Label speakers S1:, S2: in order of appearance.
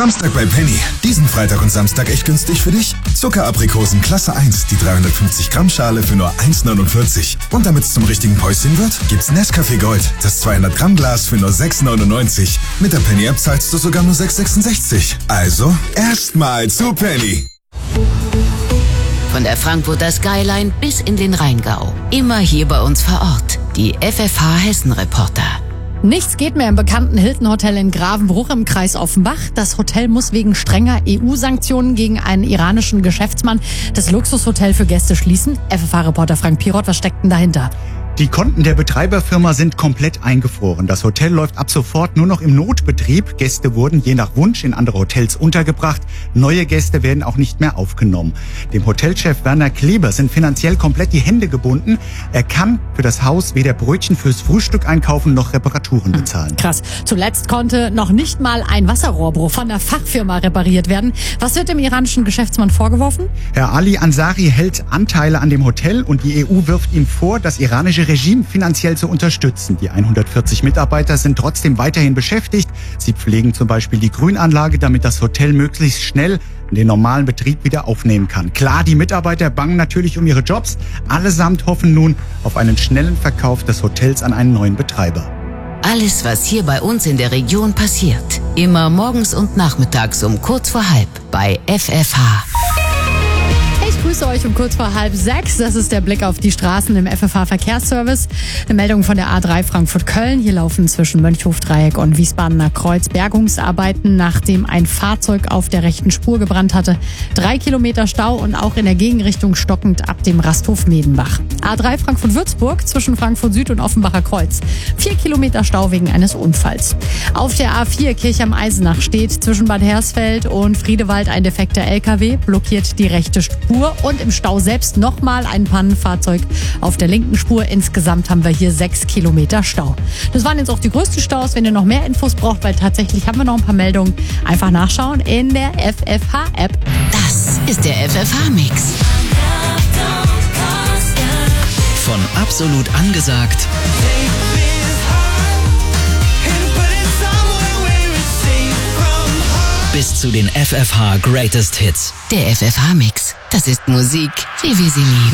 S1: Samstag bei Penny. Diesen Freitag und Samstag echt günstig für dich. Zuckeraprikosen Klasse 1, die 350 Gramm Schale für nur 1,49. Und damit es zum richtigen Päuschen wird, gibt's Nescafé Gold, das 200 Gramm Glas für nur 6,99. Mit der Penny App zahlst du sogar nur 6,66. Also, erstmal zu Penny.
S2: Von der Frankfurter Skyline bis in den Rheingau. Immer hier bei uns vor Ort. Die FFH Hessen Reporter.
S3: Nichts geht mehr im bekannten Hilton Hotel in Gravenbruch im Kreis Offenbach. Das Hotel muss wegen strenger EU-Sanktionen gegen einen iranischen Geschäftsmann das Luxushotel für Gäste schließen. FFH-Reporter Frank Pirot, was steckt denn dahinter?
S4: Die Konten der Betreiberfirma sind komplett eingefroren. Das Hotel läuft ab sofort nur noch im Notbetrieb. Gäste wurden je nach Wunsch in andere Hotels untergebracht. Neue Gäste werden auch nicht mehr aufgenommen. Dem Hotelchef Werner Kleber sind finanziell komplett die Hände gebunden. Er kann für das Haus weder Brötchen fürs Frühstück einkaufen noch Reparaturen bezahlen.
S3: Krass. Zuletzt konnte noch nicht mal ein Wasserrohrbruch von der Fachfirma repariert werden. Was wird dem iranischen Geschäftsmann vorgeworfen?
S4: Herr Ali Ansari hält Anteile an dem Hotel und die EU wirft ihm vor, das iranische Regime finanziell zu unterstützen. Die 140 Mitarbeiter sind trotzdem weiterhin beschäftigt. Sie pflegen zum Beispiel die Grünanlage, damit das Hotel möglichst schnell den normalen Betrieb wieder aufnehmen kann. Klar, die Mitarbeiter bangen natürlich um ihre Jobs. Allesamt hoffen nun auf einen schnellen Verkauf des Hotels an einen neuen Betreiber.
S2: Alles, was hier bei uns in der Region passiert. Immer morgens und nachmittags um kurz vor halb bei FFH.
S3: Ich grüße euch um kurz vor 5:30. Das ist der Blick auf die Straßen im FFH-Verkehrsservice. Eine Meldung von der A3 Frankfurt-Köln. Hier laufen zwischen Mönchhof-Dreieck und Wiesbadener Kreuz Bergungsarbeiten, nachdem ein Fahrzeug auf der rechten Spur gebrannt hatte. 3 Kilometer Stau und auch in der Gegenrichtung stockend ab dem Rasthof Medenbach. A3 Frankfurt-Würzburg zwischen Frankfurt Süd und Offenbacher Kreuz. 4 Kilometer Stau wegen eines Unfalls. Auf der A4 Kirch am Eisenach steht zwischen Bad Hersfeld und Friedewald ein defekter LKW, blockiert die rechte Spur. Und im Stau selbst nochmal ein Pannenfahrzeug auf der linken Spur. Insgesamt haben wir hier 6 Kilometer Stau. Das waren jetzt auch die größten Staus. Wenn ihr noch mehr Infos braucht, weil tatsächlich haben wir noch ein paar Meldungen, einfach nachschauen in der FFH-App.
S2: Das ist der FFH-Mix.
S5: Von Absolut angesagt bis zu den FFH Greatest Hits.
S2: Der FFH-Mix. Das ist Musik, wie wir sie lieben.